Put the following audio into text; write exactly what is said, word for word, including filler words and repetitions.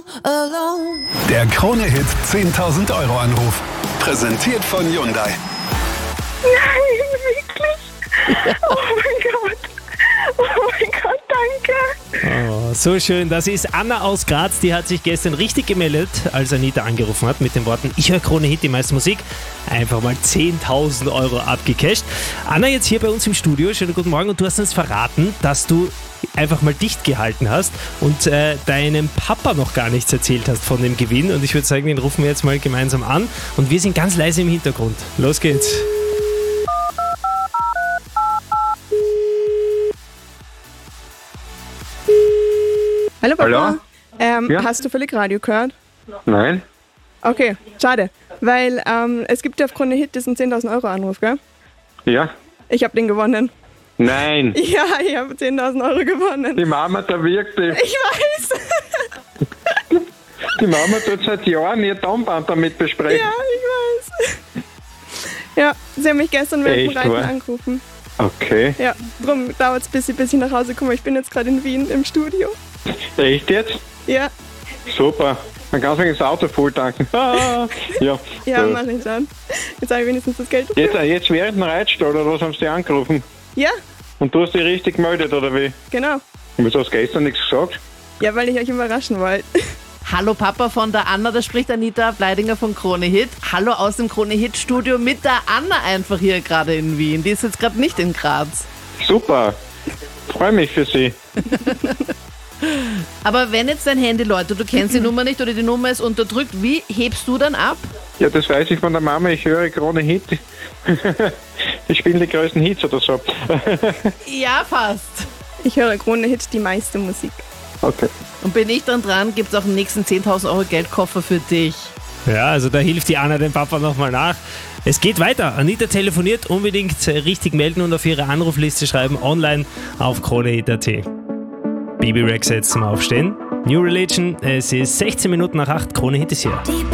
alone. Der Krone-Hit zehntausend Euro Anruf. Präsentiert von Hyundai. Nein, wirklich? Oh mein Gott. Oh mein Gott, danke. Oh, so schön. Das ist Anna aus Graz. Die hat sich gestern richtig gemeldet, als Anita angerufen hat mit den Worten: Ich höre Krone-Hit, die meiste Musik. Einfach mal zehntausend Euro abgecasht. Anna, jetzt hier bei uns im Studio. Schönen guten Morgen. Und du hast uns verraten, dass du einfach mal dicht gehalten hast und äh, deinem Papa noch gar nichts erzählt hast von dem Gewinn. Und ich würde sagen, den rufen wir jetzt mal gemeinsam an. Und wir sind ganz leise im Hintergrund. Los geht's. Hallo Papa. Hallo? Ähm, Ja? Hast du völlig Radio gehört? Nein? Okay, schade. Weil ähm, es gibt ja auf Krone Hit diesen zehntausend Euro Anruf, gell? Ja? Ich habe den gewonnen. Nein! Ja, ich habe zehntausend Euro gewonnen. Die Mama da wirklich. Ich weiß. Die Mama tut seit Jahren ihr Tonband damit besprechen. Ja, ich weiß. Ja, sie haben mich gestern während dem Echt, Reiten wahr? angerufen. Okay. Ja, darum dauert es, bis ich, bis ich nach Hause komme. Ich bin jetzt gerade in Wien im Studio. Echt jetzt? Ja, Super. Man kann sich das Auto voll tanken. Ah, ja. ja, So. mach ich dann. Jetzt habe ich wenigstens das Geld. Jetzt, äh, jetzt während dem Reitstall, oder was haben sie dir angerufen? Ja, Und du hast dich richtig gemeldet, oder wie? genau. Und wieso hast du gestern nichts gesagt? Ja, weil ich euch überraschen wollte. Hallo Papa von der Anna, da spricht Anita Bleidinger von Krone Hit. Hallo aus dem Krone Hit Studio mit der Anna einfach hier gerade in Wien. Die ist jetzt gerade nicht in Graz. Super. Freue mich für Sie. Aber wenn jetzt dein Handy läutet, du kennst die Nummer nicht oder die Nummer ist unterdrückt, wie hebst du dann ab? Ja, das weiß ich von der Mama. Ich höre Krone Hit. Ich spiele die größten Hits oder so. Ja, fast. Ich höre Krone Hit die meiste Musik. Okay. Und bin ich dann dran, gibt es auch den nächsten zehntausend Euro Geldkoffer für dich. Ja, also da hilft die Anna dem Papa nochmal nach. Es geht weiter. Anita telefoniert, unbedingt richtig melden und auf ihre Anrufliste schreiben, online auf kronehit punkt at. Bibi Rex jetzt zum Aufstehen. New Religion, es ist sechzehn Minuten nach acht, Krone Hit ist hier.